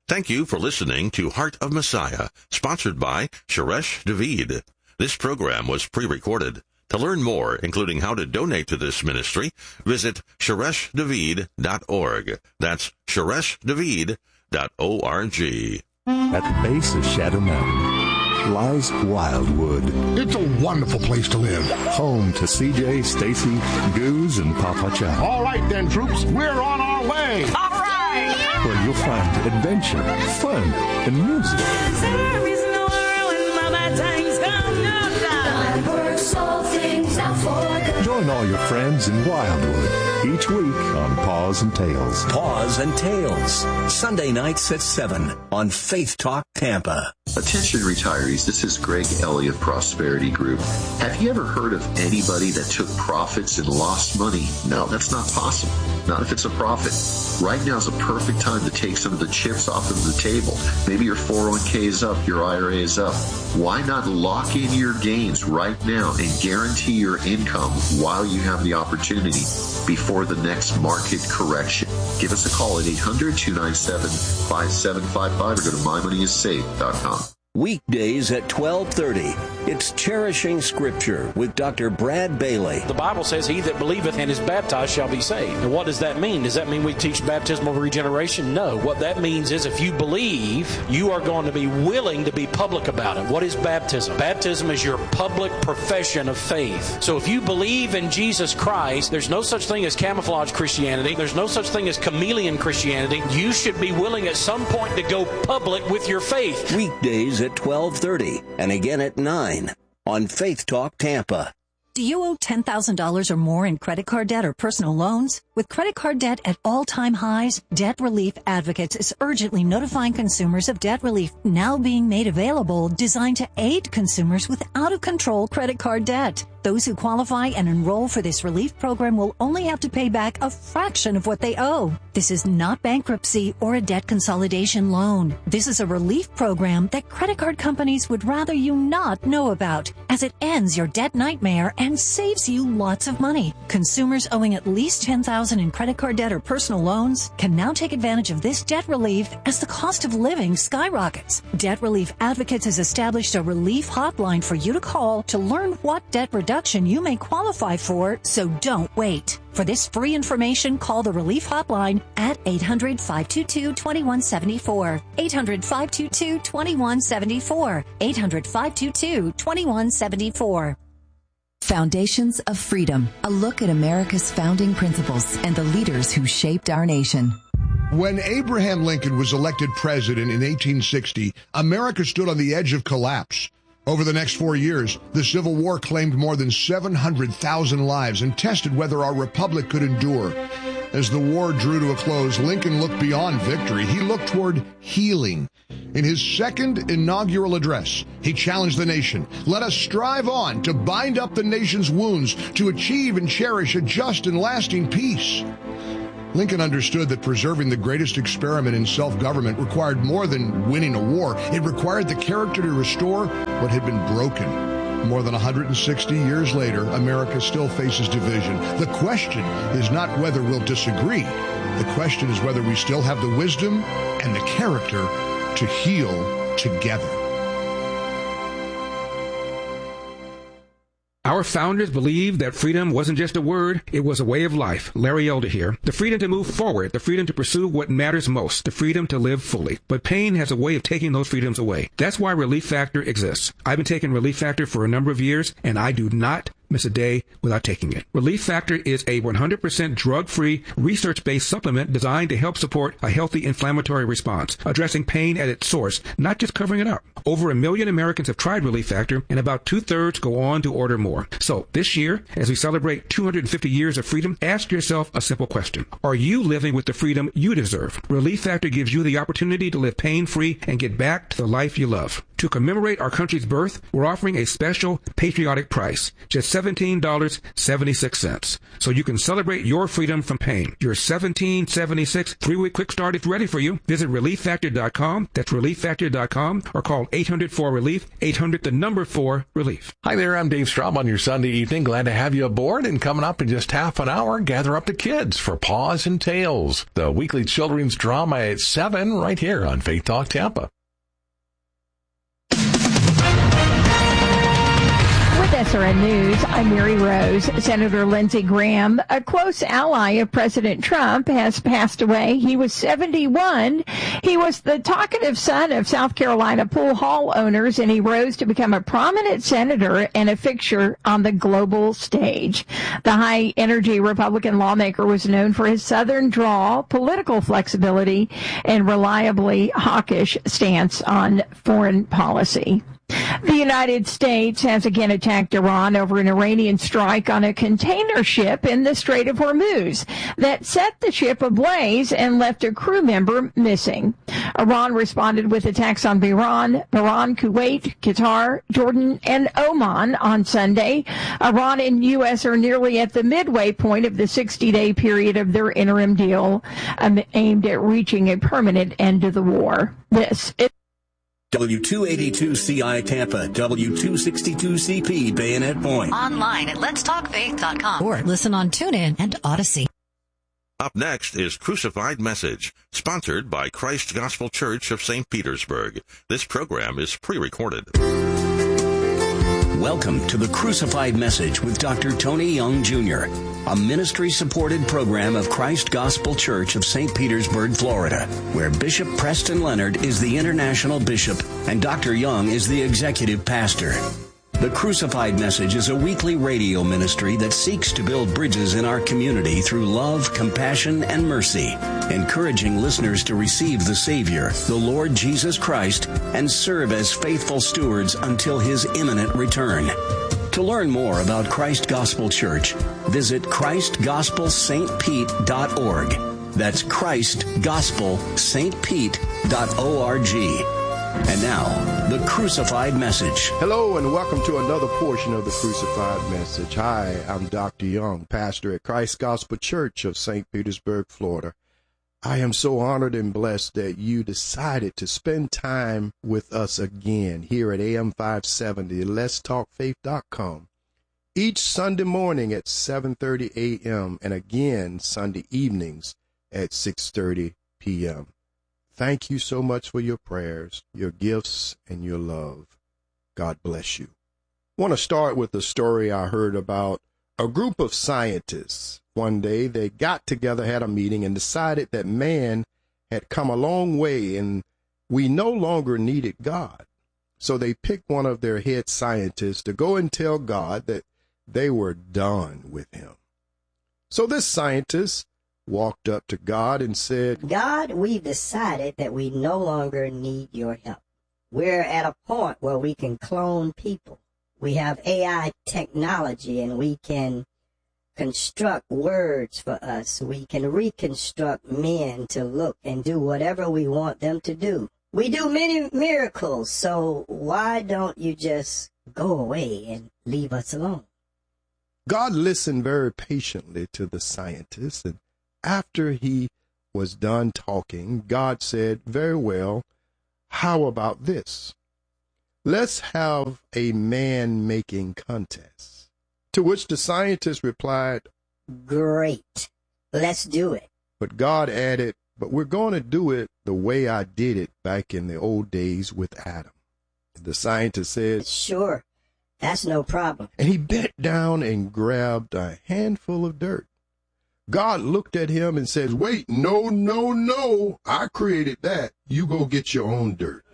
Thank you for listening to Heart of Messiah, sponsored by Shoresh David. This program was pre-recorded. To learn more, including how to donate to this ministry, visit ShoreshDavid.org. That's ShoreshDavid.org. At the base of Shadow Mountain lies Wildwood. It's a wonderful place to live. Home to CJ, Stacy, Goose, and Papa Chow. All right then, troops, we're on our way. All right! Where you'll find adventure, fun, and music. There is no world when my bad times come, no doubt. God works all things out for good. Join all your friends in Wildwood each week on Paws and Tales. Paws and Tales, Sunday nights at 7 on Faith Talk Tampa. Attention retirees, this is Greg Elliott, Prosperity Group. Have you ever heard of anybody that took profits and lost money? No, that's not possible. Not if it's a profit. Right now is a perfect time to take some of the chips off of the table. Maybe your 401k is up, your IRA is up. Why not lock in your gains right now and guarantee your income while you have the opportunity before the next market correction? Give us a call at 800-297-5755 or go to mymoneyissaved.com. Weekdays at 12:30. It's Cherishing Scripture with Dr. Brad Bailey. The Bible says, he that believeth and is baptized shall be saved. And what does that mean? Does that mean we teach baptismal regeneration? No. What that means is if you believe, you are going to be willing to be public about it. What is baptism? Baptism is your public profession of faith. So if you believe in Jesus Christ, there's no such thing as camouflage Christianity. There's no such thing as chameleon Christianity. You should be willing at some point to go public with your faith. Weekdays at 12:30 and again at 9 on Faith Talk Tampa. Do you owe $10,000 or more in credit card debt or personal loans? With credit card debt at all-time highs, Debt Relief Advocates is urgently notifying consumers of debt relief now being made available, designed to aid consumers with out-of-control credit card debt. Those who qualify and enroll for this relief program will only have to pay back a fraction of what they owe. This is not bankruptcy or a debt consolidation loan. This is a relief program that credit card companies would rather you not know about, as it ends your debt nightmare and saves you lots of money. Consumers owing at least $10,000 in credit card debt or personal loans can now take advantage of this debt relief as the cost of living skyrockets. Debt Relief Advocates has established a relief hotline for you to call to learn what debt reduction you may qualify for, so don't wait. For this free information, call the Relief Hotline at 800-522-2174. 800-522-2174. 800-522-2174. Foundations of Freedom, a look at America's founding principles and the leaders who shaped our nation. When Abraham Lincoln was elected president in 1860, America stood on the edge of collapse. Over the next 4 years, the Civil War claimed more than 700,000 lives and tested whether our republic could endure. As the war drew to a close, Lincoln looked beyond victory. He looked toward healing. In his second inaugural address, he challenged the nation. Let us strive on to bind up the nation's wounds, to achieve and cherish a just and lasting peace. Lincoln understood that preserving the greatest experiment in self-government required more than winning a war. It required the character to restore what had been broken. More than 160 years later, America still faces division. The question is not whether we'll disagree. The question is whether we still have the wisdom and the character to heal together. Our founders believed that freedom wasn't just a word, it was a way of life. Larry Elder here. The freedom to move forward, the freedom to pursue what matters most, the freedom to live fully. But pain has a way of taking those freedoms away. That's why Relief Factor exists. I've been taking Relief Factor for a number of years, and I do not miss a day without taking it. Relief Factor is a 100% drug-free, research-based supplement designed to help support a healthy inflammatory response, addressing pain at its source, not just covering it up. Over 1 million Americans have tried Relief Factor, and about 2/3 go on to order more. So this year, as we celebrate 250 years of freedom, ask yourself a simple question. Are you living with the freedom you deserve? Relief Factor gives you the opportunity to live pain-free and get back to the life you love. To commemorate our country's birth, we're offering a special patriotic price, just $17.76. So you can celebrate your freedom from pain. Your $17.76 3-week quick start is ready for you. Visit ReliefFactor.com. That's ReliefFactor.com, or call 800-4-RELIEF, 800-4-RELIEF. Hi there, I'm Dave Straub on your Sunday evening. Glad to have you aboard. And coming up in just half an hour, gather up the kids for Paws and Tales, the weekly children's drama at 7 right here on Faith Talk Tampa. With SRN News, I'm Mary Rose. Senator Lindsey Graham, a close ally of President Trump, has passed away. He was 71. He was the talkative son of South Carolina pool hall owners, and he rose to become a prominent senator and a fixture on the global stage. The high-energy Republican lawmaker was known for his Southern drawl, political flexibility, and reliably hawkish stance on foreign policy. The United States has again attacked Iran over an Iranian strike on a container ship in the Strait of Hormuz that set the ship ablaze and left a crew member missing. Iran responded with attacks on Bahrain, Kuwait, Qatar, Jordan, and Oman on Sunday. Iran and U.S. are nearly at the midway point of the 60-day period of their interim deal aimed at reaching a permanent end to the war. This is W282CI Tampa, W262CP Bayonet Point. Online at letstalkfaith.com or listen on TuneIn and Odyssey. Up next is Crucified Message, sponsored by Christ Gospel Church of St. Petersburg. This program is pre-recorded. Welcome to the Crucified Message with Dr. Tony Young, Jr., a ministry-supported program of Christ Gospel Church of St. Petersburg, Florida, where Bishop Preston Leonard is the international bishop and Dr. Young is the executive pastor. The Crucified Message is a weekly radio ministry that seeks to build bridges in our community through love, compassion, and mercy, encouraging listeners to receive the Savior, the Lord Jesus Christ, and serve as faithful stewards until His imminent return. To learn more about Christ Gospel Church, visit ChristGospelSt.Pete.org. That's ChristGospelSt.Pete.org. And now, the Crucified Message. Hello, and welcome to another portion of the Crucified Message. Hi, I'm Dr. Young, pastor at Christ Gospel Church of St. Petersburg, Florida. I am so honored and blessed that you decided to spend time with us again here at AM 570, letstalkfaith.com, each Sunday morning at 7:30 a.m. and again Sunday evenings at 6:30 p.m. Thank you so much for your prayers, your gifts, and your love. God bless you. I want to start with a story I heard about a group of scientists. One day they got together, had a meeting, and decided that man had come a long way and we no longer needed God. So they picked one of their head scientists to go and tell God that they were done with him. So this scientist walked up to God and said, God, we've decided that we no longer need your help. We're at a point where we can clone people. We have AI technology and we can construct words for us. We can reconstruct men to look and do whatever we want them to do. We do many miracles, so why don't you just go away and leave us alone? God listened very patiently to the scientist, and after he was done talking, God said, very well, how about this? Let's have a man-making contest. To which the scientist replied, great, let's do it. But God added, but we're going to do it the way I did it back in the old days with Adam. The scientist said, sure, that's no problem. And he bent down and grabbed a handful of dirt. God looked at him and says, wait, no, I created that. You go get your own dirt.